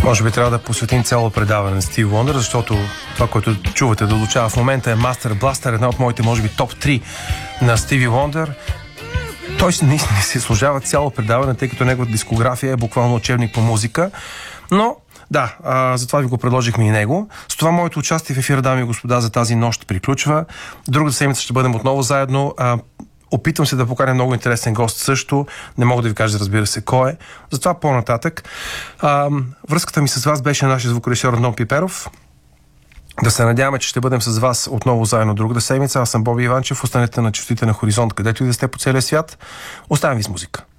Може би трябва да посветим цяло предаване на Стиви Уондър, защото това, което чувате да звучава в момента е Master Blaster, една от моите, може би, топ 3 на Стиви Уондър. Той наистина се служава цяло предаване, тъй като неговата дискография е буквално учебник по музика. Но, да, затова ви го предложихме и него. С това моето участие в ефира, дами и господа, за тази нощ приключва. Другата седмица ще бъдем отново заедно. Опитвам се да поканя много интересен гост също. Не мога да ви кажа, разбира се, кой е. Затова по-нататък. Връзката ми с вас беше нашия звукорежисьор Антон Пиперов. Да се надяваме, че ще бъдем с вас отново заедно другата седмица. Аз съм Боби Иванчев. Останете на честотите на Хоризонт, където и да сте по целия свят. Оставям ви с музика.